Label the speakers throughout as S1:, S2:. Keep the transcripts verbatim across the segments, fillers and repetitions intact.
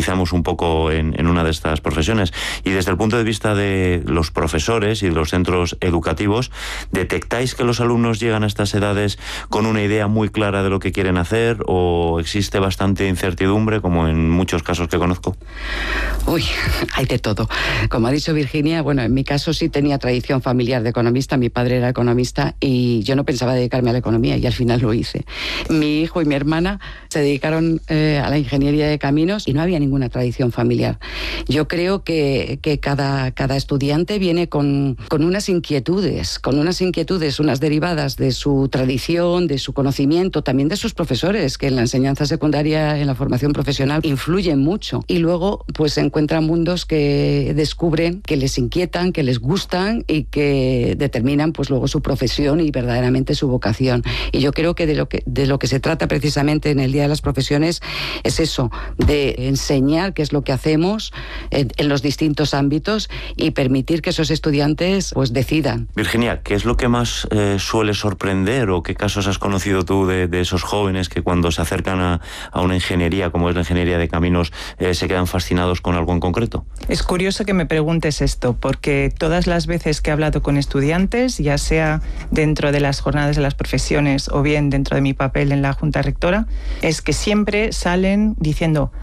S1: profundicemos un poco en, en una de estas profesiones. Y desde el punto de vista de los profesores y de los centros educativos, ¿detectáis que los alumnos llegan a estas edades con una idea muy clara de lo que quieren hacer o existe bastante incertidumbre, como en muchos casos que conozco?
S2: Uy, hay de todo. Como ha dicho Virginia, bueno, en mi caso sí tenía tradición familiar de economista, mi padre era economista y yo no pensaba dedicarme a la economía y al final lo hice. Mi hijo y mi hermana se dedicaron eh, a la ingeniería de caminos y no había ninguna tradición familiar. Yo creo que, que cada, cada estudiante viene con, con unas inquietudes, con unas inquietudes, unas derivadas de su tradición, de su conocimiento, también de sus profesores, que en la enseñanza secundaria, en la formación profesional, influyen mucho. Y luego, pues se encuentran mundos que descubren, que les inquietan, que les gustan y que determinan, pues luego su profesión y verdaderamente su vocación. Y yo creo que de lo que, de lo que se trata precisamente en el Día de las Profesiones es eso, de enseñar qué es lo que hacemos en, en los distintos ámbitos y permitir que esos estudiantes pues decidan.
S1: Virginia, ¿qué es lo que más eh, suele sorprender o qué casos has conocido tú de, de esos jóvenes que cuando se acercan a, a una ingeniería como es la ingeniería de caminos eh, se quedan fascinados con algo en concreto?
S3: Es curioso que me preguntes esto, porque todas las veces que he hablado con estudiantes, ya sea dentro de las jornadas de las profesiones o bien dentro de mi papel en la Junta Rectora, es que siempre salen diciendo,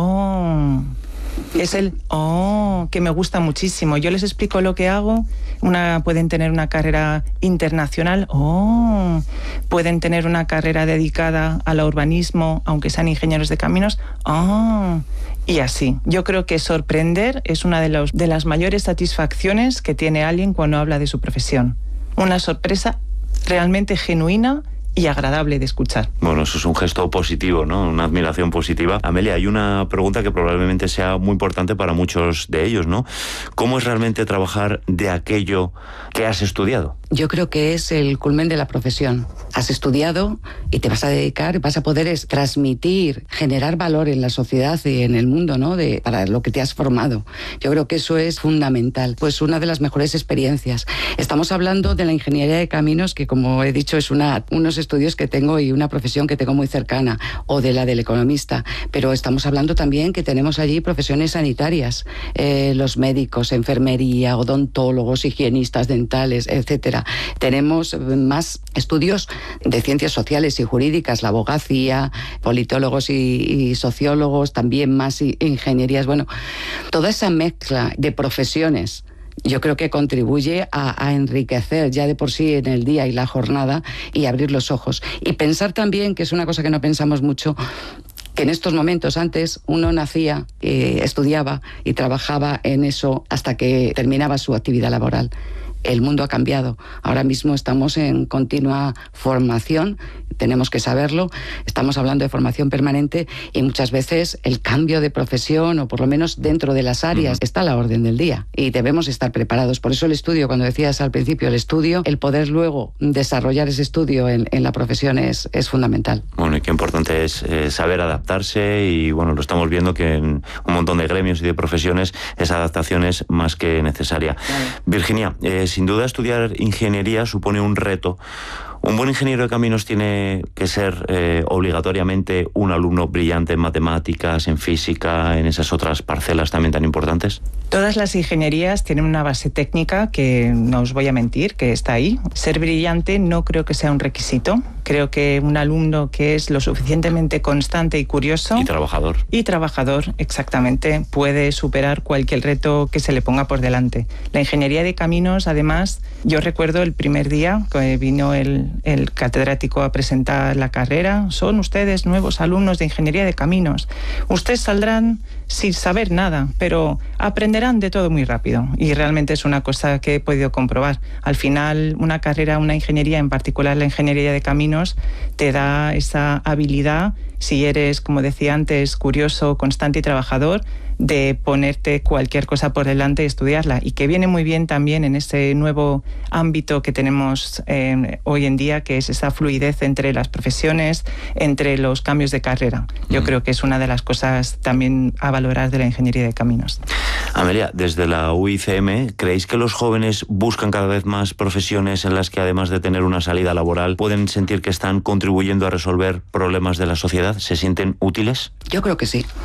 S3: oh... Es el, oh, que me gusta muchísimo. Yo les explico lo que hago. Una, pueden tener una carrera internacional. Oh, pueden tener una carrera dedicada al urbanismo, aunque sean ingenieros de caminos. Oh, y así. Yo creo que sorprender es una de, los, de las mayores satisfacciones que tiene alguien cuando habla de su profesión. Una sorpresa realmente genuina y agradable de escuchar.
S1: Bueno, eso es un gesto positivo, ¿no? Una admiración positiva. Amelia, hay una pregunta que probablemente sea muy importante para muchos de ellos, ¿no? ¿Cómo es realmente trabajar de aquello que has estudiado?
S2: Yo creo que es el culmen de la profesión. Has estudiado y te vas a dedicar, vas a poder es, transmitir, generar valor en la sociedad y en el mundo, ¿no? De, para lo que te has formado. Yo creo que eso es fundamental. Pues una de las mejores experiencias. Estamos hablando de la ingeniería de caminos, que como he dicho es una, unos estudios que tengo y una profesión que tengo muy cercana, o de la del economista. Pero estamos hablando también que tenemos allí profesiones sanitarias, eh, los médicos, enfermería, odontólogos, higienistas dentales, etcétera. Tenemos más estudios de ciencias sociales y jurídicas, la abogacía, politólogos y, y sociólogos, también más ingenierías. Bueno, toda esa mezcla de profesiones yo creo que contribuye a, a enriquecer ya de por sí en el día y la jornada y abrir los ojos. Y pensar también, que es una cosa que no pensamos mucho, que en estos momentos antes uno nacía, eh, estudiaba y trabajaba en eso hasta que terminaba su actividad laboral. El mundo ha cambiado. Ahora mismo estamos en continua formación, tenemos que saberlo, estamos hablando de formación permanente y muchas veces el cambio de profesión, o por lo menos dentro de las áreas, uh-huh. está a la orden del día y debemos estar preparados. Por eso el estudio, cuando decías al principio el estudio, el poder luego desarrollar ese estudio en, en la profesión es, es fundamental.
S1: Bueno, y qué importante es eh, saber adaptarse y bueno, lo estamos viendo que en un montón de gremios y de profesiones esa adaptación es más que necesaria. Vale. Virginia, eh, sin duda estudiar ingeniería supone un reto. ¿Un buen ingeniero de caminos tiene que ser eh, obligatoriamente un alumno brillante en matemáticas, en física, en esas otras parcelas también tan importantes?
S3: Todas las ingenierías tienen una base técnica que no os voy a mentir, que está ahí. Ser brillante no creo que sea un requisito. Creo que un alumno que es lo suficientemente constante y curioso...
S1: Y trabajador.
S3: Y trabajador, exactamente, puede superar cualquier reto que se le ponga por delante. La ingeniería de caminos, además, yo recuerdo el primer día que vino el, el catedrático a presentar la carrera. Son ustedes nuevos alumnos de ingeniería de caminos. Ustedes saldrán sin saber nada, pero aprenderán de todo muy rápido. Y realmente es una cosa que he podido comprobar. Al final, una carrera, una ingeniería, en particular la ingeniería de caminos, te da esa habilidad, si eres, como decía antes, curioso, constante y trabajador, de ponerte cualquier cosa por delante y estudiarla, y que viene muy bien también en ese nuevo ámbito que tenemos eh, hoy en día, que es esa fluidez entre las profesiones, entre los cambios de carrera. Yo mm. creo que es una de las cosas también a valorar de la ingeniería de caminos.
S1: Amelia, desde la U I C M, ¿creéis que los jóvenes buscan cada vez más profesiones en las que, además de tener una salida laboral, pueden sentir que están contribuyendo a resolver problemas de la sociedad? ¿Se sienten útiles?
S2: Yo creo que sí.